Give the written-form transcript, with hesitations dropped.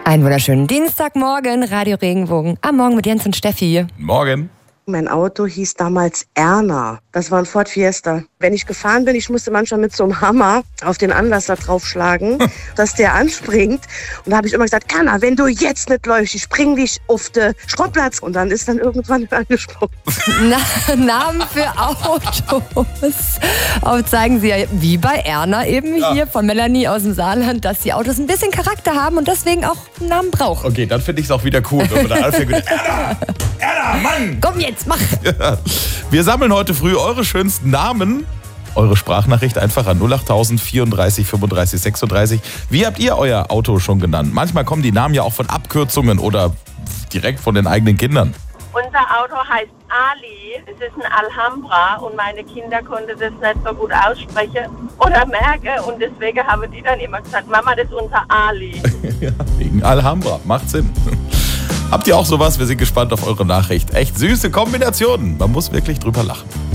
Einen wunderschönen Dienstagmorgen, Radio Regenbogen. Am Morgen mit Jens und Steffi. Morgen. Mein Auto hieß damals Erna. Das war ein Ford Fiesta. Wenn ich gefahren bin, ich musste manchmal mit so einem Hammer auf den Anlasser draufschlagen, dass der anspringt. Und da habe ich immer gesagt, Erna, wenn du jetzt nicht läufst, ich spring dich auf den Schrottplatz. Und dann ist dann irgendwann angesprungen. Namen für Autos. Auch zeigen sie ja, wie bei Erna eben hier von Melanie aus dem Saarland, dass die Autos ein bisschen Charakter haben und deswegen auch einen Namen brauchen. Okay, dann finde ich es auch wieder cool. Wenn man da anfängt mit Erna, Mann! Komm jetzt, mach! Ja. Wir sammeln heute früh eure schönsten Namen. Eure Sprachnachricht einfach an 08000 34 35 36. Wie habt ihr euer Auto schon genannt? Manchmal kommen die Namen ja auch von Abkürzungen oder direkt von den eigenen Kindern. Unser Auto heißt Ali, es ist ein Alhambra und meine Kinder konnten das nicht so gut aussprechen oder merken und deswegen haben die dann immer gesagt, Mama, das ist unser Ali. Ja, wegen Alhambra, macht Sinn. Habt ihr auch sowas? Wir sind gespannt auf eure Nachricht. Echt süße Kombinationen, man muss wirklich drüber lachen.